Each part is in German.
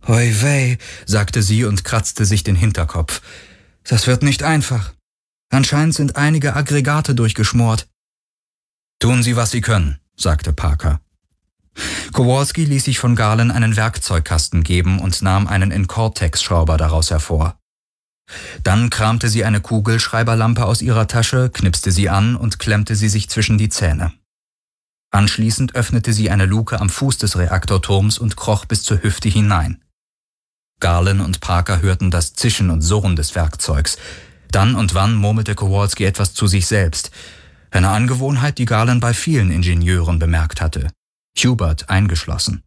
Oi weh, sagte sie und kratzte sich den Hinterkopf. Das wird nicht einfach. Anscheinend sind einige Aggregate durchgeschmort. Tun Sie, was Sie können, sagte Parker. Kowalski ließ sich von Garland einen Werkzeugkasten geben und nahm einen In-Cortex-Schrauber daraus hervor. Dann kramte sie eine Kugelschreiberlampe aus ihrer Tasche, knipste sie an und klemmte sie sich zwischen die Zähne. Anschließend öffnete sie eine Luke am Fuß des Reaktorturms und kroch bis zur Hüfte hinein. Garland und Parker hörten das Zischen und Surren des Werkzeugs. Dann und wann murmelte Kowalski etwas zu sich selbst. Eine Angewohnheit, die Garland bei vielen Ingenieuren bemerkt hatte. Hubert eingeschlossen.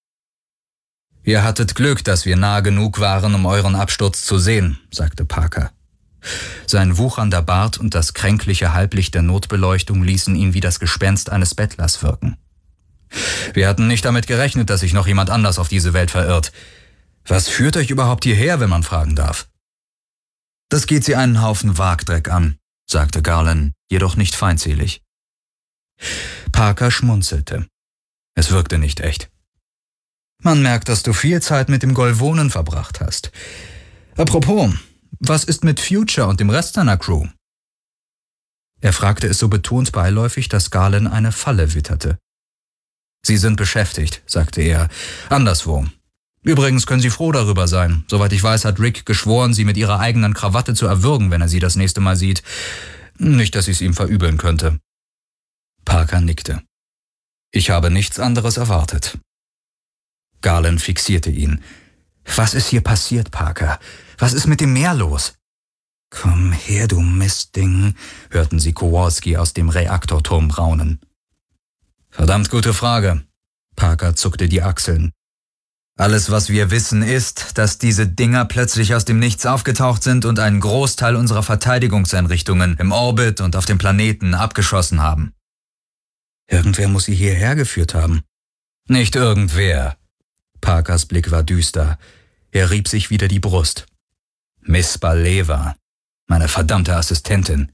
»Ihr hattet Glück, dass wir nah genug waren, um euren Absturz zu sehen«, sagte Parker. Sein wuchernder Bart und das kränkliche Halblicht der Notbeleuchtung ließen ihn wie das Gespenst eines Bettlers wirken. »Wir hatten nicht damit gerechnet, dass sich noch jemand anders auf diese Welt verirrt. Was führt euch überhaupt hierher, wenn man fragen darf?« »Das geht Sie einen Haufen Wagdreck an«, sagte Garland, jedoch nicht feindselig. Parker schmunzelte. Es wirkte nicht echt. »Man merkt, dass du viel Zeit mit dem Golvonen verbracht hast. Apropos, was ist mit Future und dem Rest deiner Crew?« Er fragte es so betont beiläufig, dass Garland eine Falle witterte. »Sie sind beschäftigt«, sagte er, »anderswo. Übrigens können Sie froh darüber sein. Soweit ich weiß, hat Rick geschworen, Sie mit Ihrer eigenen Krawatte zu erwürgen, wenn er Sie das nächste Mal sieht. Nicht, dass ich es ihm verübeln könnte.« Parker nickte. »Ich habe nichts anderes erwartet.« Garland fixierte ihn. »Was ist hier passiert, Parker? Was ist mit dem Meer los?« »Komm her, du Mistding«, hörten sie Kowalski aus dem Reaktorturm raunen. »Verdammt gute Frage.« Parker zuckte die Achseln. »Alles, was wir wissen, ist, dass diese Dinger plötzlich aus dem Nichts aufgetaucht sind und einen Großteil unserer Verteidigungseinrichtungen im Orbit und auf dem Planeten abgeschossen haben.« »Irgendwer muss sie hierher geführt haben.« »Nicht irgendwer.« Parkers Blick war düster. Er rieb sich wieder die Brust. »Miss Baleva, meine verdammte Assistentin.«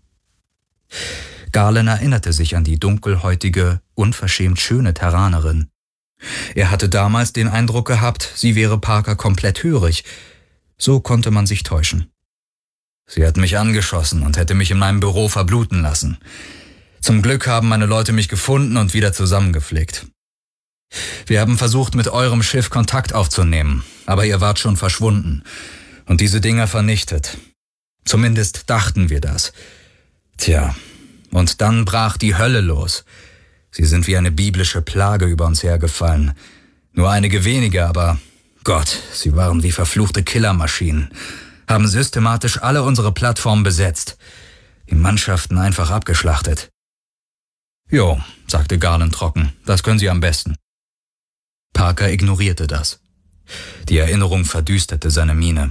Garland erinnerte sich an die dunkelhäutige, unverschämt schöne Terranerin. Er hatte damals den Eindruck gehabt, sie wäre Parker komplett hörig. So konnte man sich täuschen. »Sie hat mich angeschossen und hätte mich in meinem Büro verbluten lassen. Zum Glück haben meine Leute mich gefunden und wieder zusammengepflegt. Wir haben versucht, mit eurem Schiff Kontakt aufzunehmen, aber ihr wart schon verschwunden und diese Dinger vernichtet. Zumindest dachten wir das. Tja, und dann brach die Hölle los. Sie sind wie eine biblische Plage über uns hergefallen. Nur einige wenige, aber Gott, sie waren wie verfluchte Killermaschinen, haben systematisch alle unsere Plattformen besetzt, die Mannschaften einfach abgeschlachtet.« »Jo«, sagte Garland trocken, »das können Sie am besten.« Parker ignorierte das. Die Erinnerung verdüsterte seine Miene.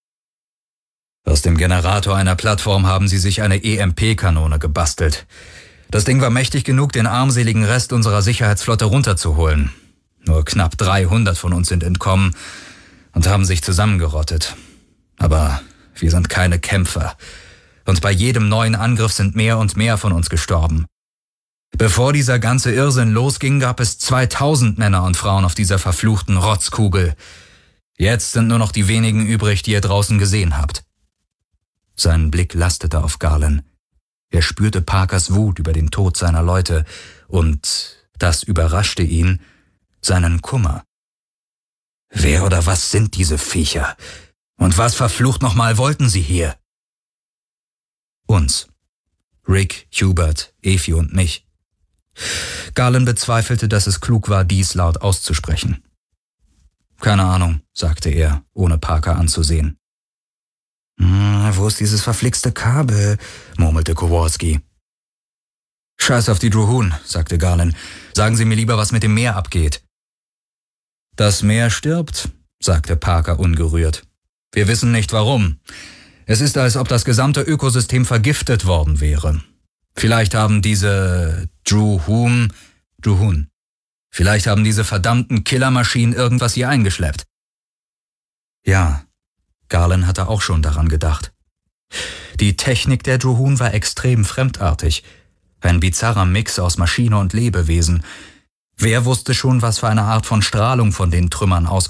»Aus dem Generator einer Plattform haben sie sich eine EMP-Kanone gebastelt. Das Ding war mächtig genug, den armseligen Rest unserer Sicherheitsflotte runterzuholen. Nur knapp 300 von uns sind entkommen und haben sich zusammengerottet. Aber wir sind keine Kämpfer. Und bei jedem neuen Angriff sind mehr und mehr von uns gestorben. Bevor dieser ganze Irrsinn losging, gab es 2000 Männer und Frauen auf dieser verfluchten Rotzkugel. Jetzt sind nur noch die wenigen übrig, die ihr draußen gesehen habt.« Sein Blick lastete auf Garland. Er spürte Parkers Wut über den Tod seiner Leute und, das überraschte ihn, seinen Kummer. Wer oder was sind diese Viecher? Und was verflucht nochmal wollten sie hier? Uns. Rick, Hubert, Efi und mich. Garland bezweifelte, dass es klug war, dies laut auszusprechen. »Keine Ahnung«, sagte er, ohne Parker anzusehen. »Wo ist dieses verflixte Kabel?«, murmelte Kowalski. »Scheiß auf die Drohun«, sagte Garland. »Sagen Sie mir lieber, was mit dem Meer abgeht.« »Das Meer stirbt«, sagte Parker ungerührt. »Wir wissen nicht warum. Es ist, als ob das gesamte Ökosystem vergiftet worden wäre. Vielleicht haben diese Drohun, vielleicht haben diese verdammten Killermaschinen irgendwas hier eingeschleppt.« Ja, Garland hatte auch schon daran gedacht. Die Technik der Drohun war extrem fremdartig. Ein bizarrer Mix aus Maschine und Lebewesen. Wer wusste schon, was für eine Art von Strahlung von den Trümmern